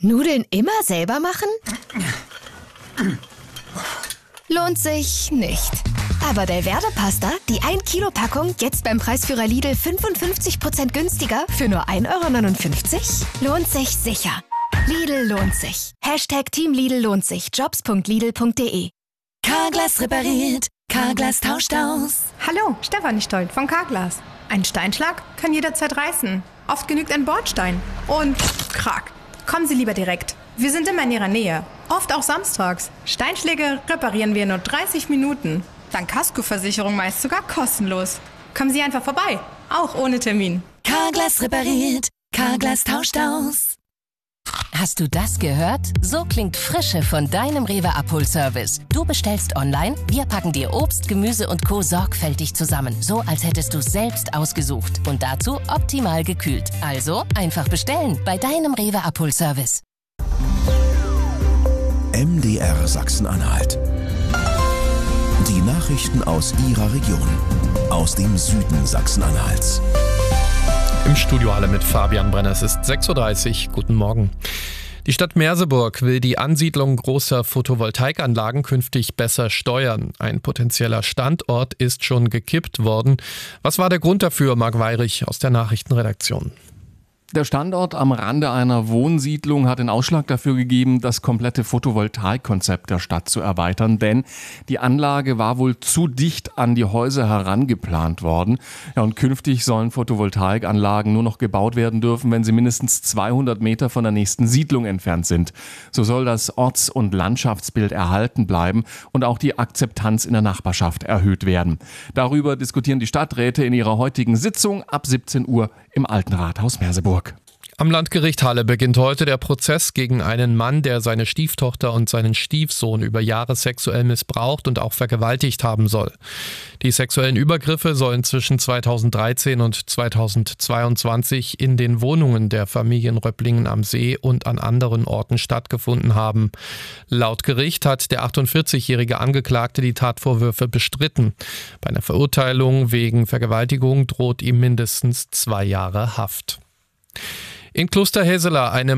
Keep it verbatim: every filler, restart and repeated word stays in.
Nudeln immer selber machen? Lohnt sich nicht. Aber Delverde Pasta, die ein Kilo Packung, jetzt beim Preisführer Lidl fünfundfünfzig Prozent günstiger für nur ein Euro neunundfünfzig? Lohnt sich sicher. Lidl lohnt sich. Hashtag Team Lidl lohnt sich. Jobs punkt lidl punkt de. Carglass repariert. Carglass tauscht aus. Hallo, Stefanie Stoll von Carglass. Ein Steinschlag kann jederzeit reißen. Oft genügt ein Bordstein. Und krack. Kommen Sie lieber direkt. Wir sind immer in Ihrer Nähe. Oft auch samstags. Steinschläge reparieren wir in nur dreißig Minuten. Dank Kaskoversicherung meist sogar kostenlos. Kommen Sie einfach vorbei. Auch ohne Termin. Carglass repariert. Carglass tauscht aus. Hast du das gehört? So klingt Frische von deinem Rewe-Abholservice. Du bestellst online, wir packen dir Obst, Gemüse und Co. sorgfältig zusammen. So, als hättest du es selbst ausgesucht. Und dazu optimal gekühlt. Also einfach bestellen bei deinem Rewe-Abholservice. M D R Sachsen-Anhalt. Die Nachrichten aus Ihrer Region. Aus dem Süden Sachsen-Anhalts. Im Studio Halle mit Fabian Brenner. Es ist sechs Uhr dreißig. Guten Morgen. Die Stadt Merseburg will die Ansiedlung großer Photovoltaikanlagen künftig besser steuern. Ein potenzieller Standort ist schon gekippt worden. Was war der Grund dafür, Marc Weirich aus der Nachrichtenredaktion? Der Standort am Rande einer Wohnsiedlung hat den Ausschlag dafür gegeben, das komplette Photovoltaikkonzept der Stadt zu erweitern, denn die Anlage war wohl zu dicht an die Häuser herangeplant worden. Ja, und künftig sollen Photovoltaikanlagen nur noch gebaut werden dürfen, wenn sie mindestens zweihundert Meter von der nächsten Siedlung entfernt sind. So soll das Orts- und Landschaftsbild erhalten bleiben und auch die Akzeptanz in der Nachbarschaft erhöht werden. Darüber diskutieren die Stadträte in ihrer heutigen Sitzung ab siebzehn Uhr im Alten Rathaus Merseburg. Am Landgericht Halle beginnt heute der Prozess gegen einen Mann, der seine Stieftochter und seinen Stiefsohn über Jahre sexuell missbraucht und auch vergewaltigt haben soll. Die sexuellen Übergriffe sollen zwischen zweitausenddreizehn und zweitausendzweiundzwanzig in den Wohnungen der Familien Röpplingen am See und an anderen Orten stattgefunden haben. Laut Gericht hat der achtundvierzigjährige Angeklagte die Tatvorwürfe bestritten. Bei einer Verurteilung wegen Vergewaltigung droht ihm mindestens zwei Jahre Haft. In Klosterhäseler, eine